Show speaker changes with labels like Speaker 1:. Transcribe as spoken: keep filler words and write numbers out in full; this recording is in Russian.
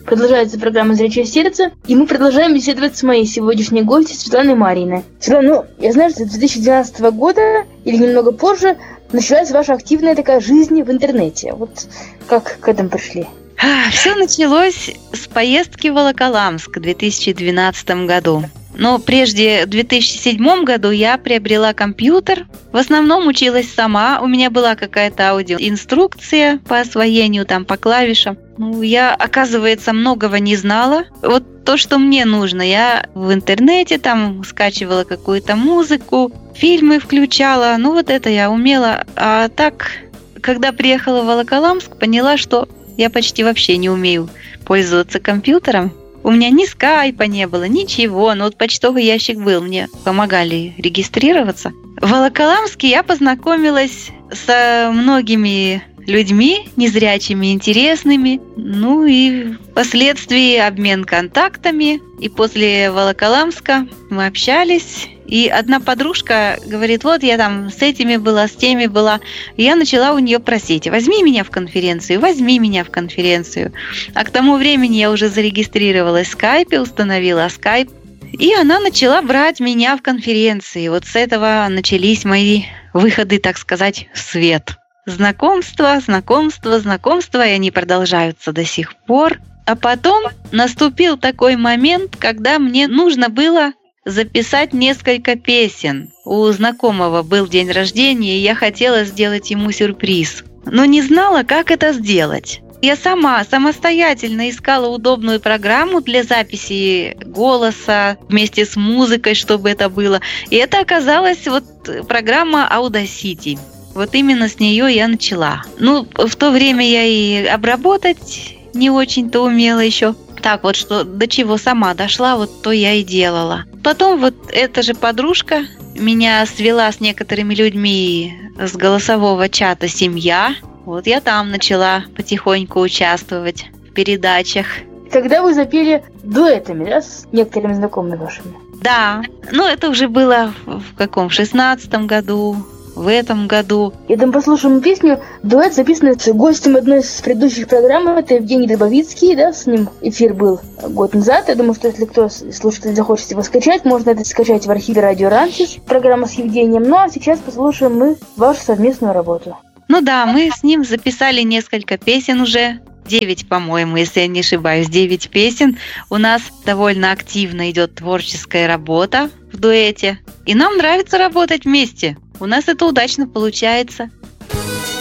Speaker 1: Продолжается программа «Зрячее сердце», и мы продолжаем беседовать с моей сегодняшней гостьей Светланой Марьиной. Светлана, ну, я знаю, что с две тысячи двенадцатого года или немного позже началась ваша активная такая жизнь в интернете. Вот как к этому пришли?
Speaker 2: Все началось с поездки в Волоколамск в две тысячи двенадцатом году. Но прежде, в две тысячи седьмом году я приобрела компьютер. В основном училась сама. У меня была какая-то аудиоинструкция по освоению, там, по клавишам. Ну, я, оказывается, многого не знала. Вот то, что мне нужно. Я в интернете там скачивала какую-то музыку, фильмы включала. Ну, вот это я умела. А так, когда приехала в Волоколамск, поняла, что я почти вообще не умею пользоваться компьютером. У меня ни скайпа не было, ничего. Но вот почтовый ящик был, мне помогали регистрироваться. В Волоколамске я познакомилась со многими людьми, незрячими, интересными. Ну и впоследствии обмен контактами. И после Волоколамска мы общались. И одна подружка говорит, вот я там с этими была, с теми была. И я начала у нее просить, возьми меня в конференцию, возьми меня в конференцию. А к тому времени я уже зарегистрировалась в скайпе, установила скайп. И она начала брать меня в конференции. Вот с этого начались мои выходы, так сказать, в свет. Знакомства, знакомства, знакомства, и они продолжаются до сих пор. А потом наступил такой момент, когда мне нужно было записать несколько песен. У знакомого был день рождения, и я хотела сделать ему сюрприз. Но не знала, как это сделать. Я сама, самостоятельно искала удобную программу для записи голоса вместе с музыкой, чтобы это было. И это оказалась вот программа Audacity. Вот именно с нее я начала. Ну, в то время я и обработать не очень-то умела еще. Так вот, что до чего сама дошла, вот то я и делала. Потом вот эта же подружка меня свела с некоторыми людьми с голосового чата «Семья». Вот я там начала потихоньку участвовать в передачах.
Speaker 1: Когда вы запели дуэтами, да, с некоторыми знакомыми вашими?
Speaker 2: Да, ну это уже было в каком, в шестнадцатом году. В этом году.
Speaker 1: Я там послушаем песню. Дуэт записан с гостем одной из предыдущих программ. Это Евгений Дробовицкий, да, с ним эфир был год назад. Я думаю, что если кто слушатель захочет его скачать, можно это скачать в архиве Радио Рансис. Программа с Евгением. Ну а сейчас послушаем мы вашу совместную работу.
Speaker 2: Ну да, мы с ним записали несколько песен уже. Девять, по-моему, если я не ошибаюсь, девять песен. У нас довольно активно идет творческая работа в дуэте. И нам нравится работать вместе. У нас это удачно получается.